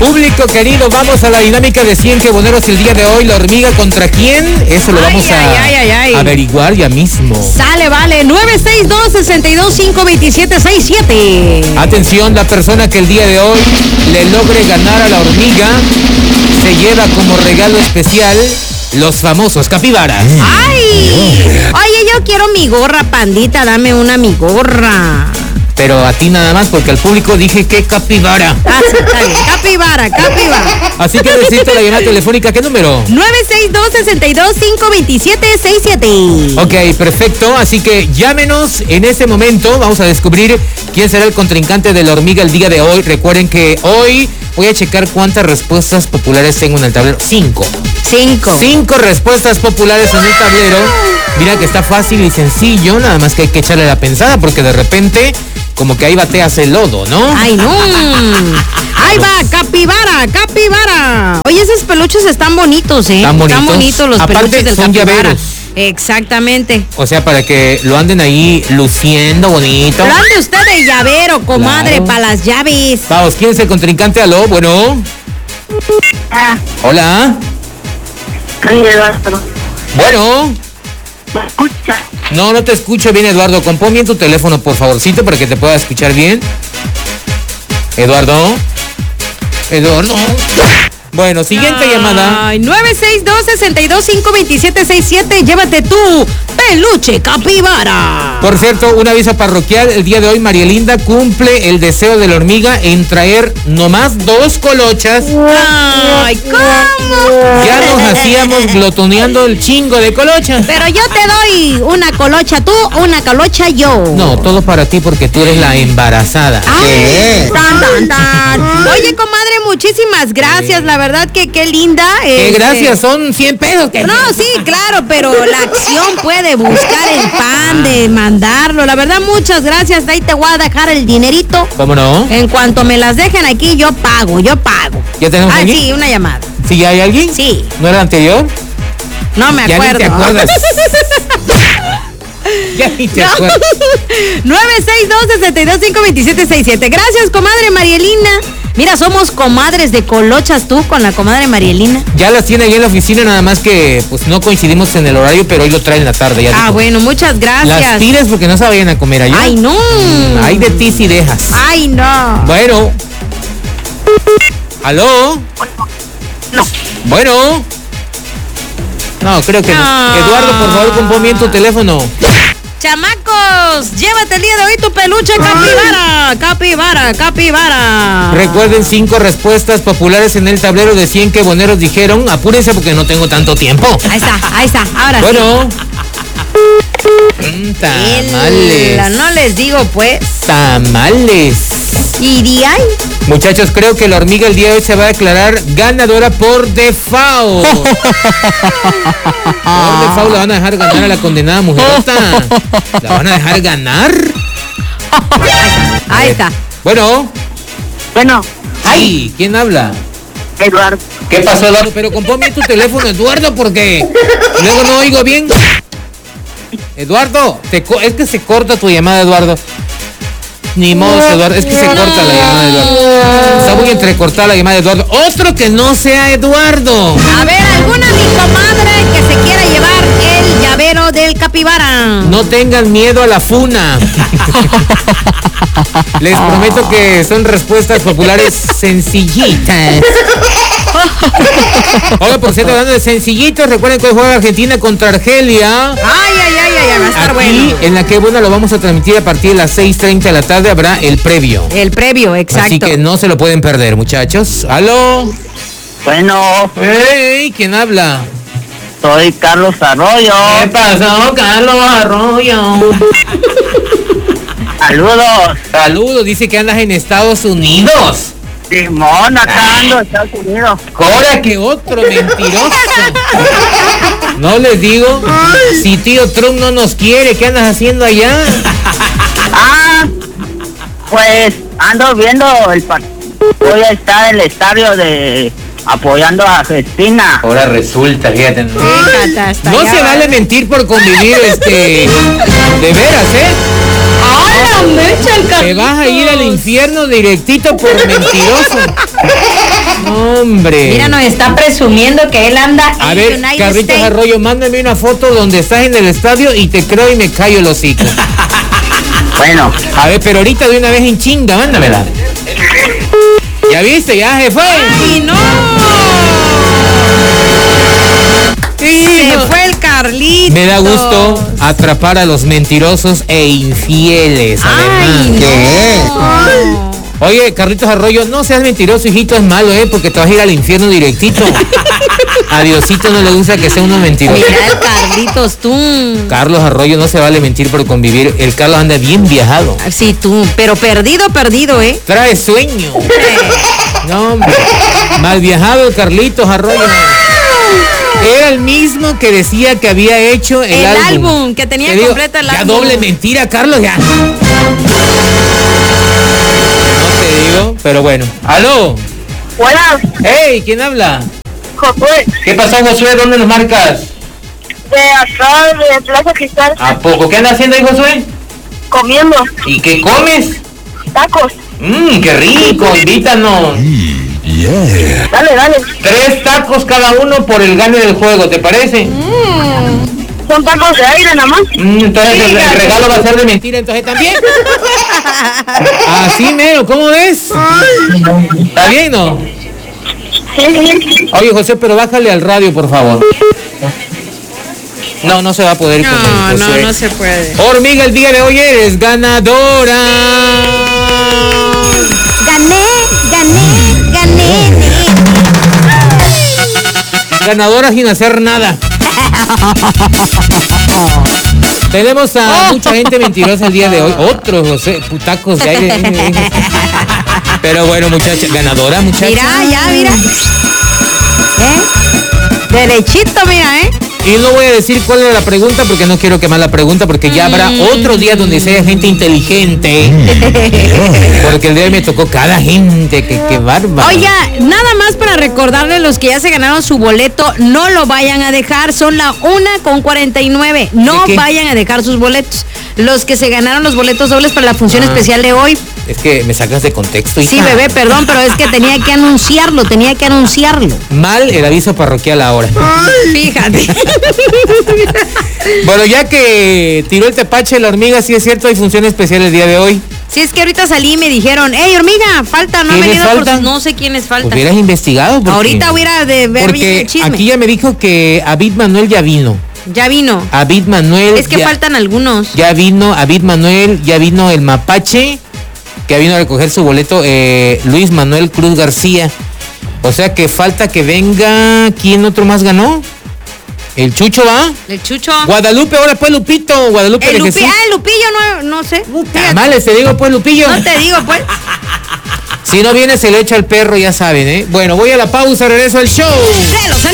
Público querido, vamos a la dinámica de 100 queboneros el día de hoy. ¿La hormiga contra quién? Eso lo vamos a averiguar ya mismo. Sale, vale. 962-625-2767. Atención, la persona que el día de hoy le logre ganar a la hormiga se lleva como regalo especial los famosos capibaras. ¡Ay! Oye, yo quiero mi gorra, pandita. Dame una mi gorra. Pero a ti nada más, porque al público dije que capibara. Ah, sí, está bien. Capibara. Así que necesito la llamada telefónica. ¿Qué número? 962-625-2767. Ok, perfecto. Así que llámenos en este momento. Vamos a descubrir quién será el contrincante de la hormiga el día de hoy. Recuerden que hoy voy a checar cuántas respuestas populares tengo en el tablero. 5 respuestas populares en el tablero. Mira que está fácil y sencillo. Nada más que hay que echarle la pensada, porque de repente como que ahí bateas el lodo, ¿no? ¡Ay, no! ¡Ahí va! ¡Capibara! Oye, esos peluches están bonitos, ¿eh? Están bonitos los peluches del son capibara. Llaveros. Exactamente. O sea, para que lo anden ahí luciendo bonito. Lo ande usted de llavero, comadre, Claro. para las llaves. Vamos, ¿quién es el contrincante? Aló, bueno. Hola. Bueno. ¿Me escucha? No te escucho bien, Eduardo. Compón bien tu teléfono, por favorcito, para que te pueda escuchar bien. Eduardo. Bueno, siguiente llamada. 962-625-2767. Llévate tu peluche capibara. Por cierto, un aviso parroquial. El día de hoy, María Linda cumple el deseo de la hormiga en traer nomás 2 colochas. Ay, ¿cómo? Ya nos hacíamos glotoneando el chingo de colochas. Pero yo te doy una colocha tú, una colocha yo. No, todo para ti, porque tú eres la embarazada. Ay, tan. Oye, comadre, muchísimas gracias. La verdad que qué linda. Gracias, son 100 pesos. No, sí, claro, pero la acción puede buscar el pan de mandarlo. La verdad, muchas gracias. Ahí te voy a dejar el dinerito. ¿Cómo no? En cuanto me las dejen aquí, yo pago. ¿Ya tenemos alguien? Sí, una llamada. ¿Sí ya hay alguien? Sí. ¿No era anterior? No me Ya acuerdo. ni te acuerdas. Ya ni te acuerdas. 962-625-2767. Gracias, comadre Marielina. Mira, somos comadres de colochas tú con la comadre Marielina. Ya las tiene ahí en la oficina, nada más que pues no coincidimos en el horario, pero hoy lo traen en la tarde. Ya dijo. Bueno, muchas gracias. Las tires porque no se vayan a comer allá. Ay, no. Ay de ti si dejas. Ay, no. Bueno. ¿Aló? No. Bueno. No, creo que no. Eduardo, por favor, compón bien tu teléfono. Chamacos, llévate el día de hoy tu peluche capibara. Recuerden 5 respuestas populares en el tablero de 100 queboneros dijeron. Apúrense porque no tengo tanto tiempo. Ahí está, ahora bueno. sí. Tamales. No les digo, pues. Tamales. ¿Y ahí? Muchachos, creo que la hormiga el día de hoy se va a declarar ganadora por default. Por default la van a dejar ganar a la condenada mujerota. ¿La van a dejar ganar? Ahí está. Bueno. Ay, ¿Quién habla? Eduardo. ¿Qué pasó, Eduardo? Pero compón bien tu teléfono, Eduardo, porque luego no oigo bien. Eduardo, es que se corta tu llamada, Eduardo. Ni modo, Eduardo, es que se corta la llamada de Eduardo. Está muy entrecortada la llamada de Eduardo. Otro que no sea Eduardo. A ver, alguna mi comadre que se quiera llevar el llavero del capibara. No tengan miedo a la funa. Les prometo que son respuestas populares sencillitas. Oiga, por cierto, hablando de sencillitos, recuerden que hoy juega Argentina contra Argelia. Ay, va a estar Aquí, bueno. en la que bueno lo vamos a transmitir a partir de las 6:30 de la tarde, habrá el previo. El previo, exacto. Así que no se lo pueden perder, muchachos. ¿Aló? Bueno, ¡Ey! ¿Quién habla? soy Carlos Arroyo. ¿Qué pasó, Carlos Arroyo? Saludos. Saludos, dice que andas en Estados Unidos. Simón, acá ando, Estados Unidos. ¡Ahora que otro mentiroso! No les digo, si tío Trump no nos quiere, ¿qué andas haciendo allá? Pues ando viendo el partido. Voy a estar en el estadio apoyando a Argentina. Ahora resulta, fíjate. No Hasta se allá, vale mentir por convivir, de veras, ¡Hola, mecha el Te vas a ir al infierno directito por mentiroso. hombre. Mira, nos está presumiendo que él anda A en ver, United Carlitos States. Arroyo, mándame una foto donde estás en el estadio y te creo y me callo el hocico. Bueno, A ver, pero ahorita de una vez en chinga, mándamela. ¿Ya viste? Ya se fue. ¡Ay, no! Se Hijo. fue el Carlitos. Me da gusto atrapar a los mentirosos e infieles, además. Ay, no. Oye, Carlitos Arroyo, no seas mentiroso, hijito, es malo, porque te vas a ir al infierno directito. A Diosito no le gusta que sea uno mentiroso. Mira el Carlitos, tú. Carlos Arroyo no se vale mentir por convivir. El Carlos anda bien viajado. Sí, tú, pero perdido, Trae sueño. No, hombre. Mal viajado el Carlitos Arroyo. Era el mismo que decía que había hecho el álbum. Que tenía Te digo, completo el ya álbum. doble mentira, Carlos, ya. No te digo, pero bueno. ¡Aló! hola, ¡Hey! ¿Quién habla? Josué, ¿Qué pasó, Josué? ¿Dónde nos marcas? de acá de Plaza Cristal, ¿A poco? ¿Qué andas haciendo ahí, Josué? comiendo ¿Y qué comes? tacos. ¡Qué rico! Invítanos. Dale. 3 tacos cada uno por el gane del juego, ¿te parece? Son tacos de aire nada más. Entonces el regalo va a ser de mentira, entonces también. Así mero, ¿cómo ves? ¿Está bien, no? Sí. Oye, José, pero bájale al radio, por favor. No se va a poder con el José. No se puede. Hormiga, el día de hoy eres ganadora. Gané. Ganadora sin hacer nada. Tenemos a mucha gente mentirosa el día de hoy. Otros, José, putacos de aire. Pero bueno, muchacha, ganadora, muchacha. Mira. Derechito, mira, Y no voy a decir cuál era la pregunta porque no quiero quemar la pregunta porque ya habrá otro día donde sea gente inteligente. Porque el día de hoy me tocó cada gente, que bárbaro. Oiga, nada más para recordarle a los que ya se ganaron su boleto, no lo vayan a dejar, son la 1:49. No ¿De qué? vayan a dejar sus boletos. Los que se ganaron los boletos dobles para la función especial de hoy. Es que me sacas de contexto. Sí, hija. bebé, perdón, pero es que tenía que anunciarlo. Mal el aviso parroquial ahora. Fíjate. Bueno, ya que tiró el tepache la hormiga, sí es cierto, hay función especial el día de hoy. Sí, es que ahorita salí y me dijeron, hey, hormiga, falta, no ha ¿Quiénes venido faltan? no sé quiénes faltan. Hubieras investigado. Porque, Ahorita voy a ir a ver bien porque el chisme. aquí ya me dijo que Abid Manuel ya vino. Ya vino. Abid Manuel. Es que ya, faltan algunos. Ya vino Abid Manuel, ya vino el Mapache, que vino a recoger su boleto, Luis Manuel Cruz García. O sea que falta que venga. ¿Quién otro más ganó? El Chucho, ¿va? El Chucho. Guadalupe, ahora pues Lupito. Guadalupe El de Lupillo, Jesús. el Lupillo no sé. Fíjate. Tamales, te digo pues Lupillo. No te digo, pues. Si no viene se le echa al perro, ya saben, ¿eh? Bueno, voy a la pausa, regreso al show. Se los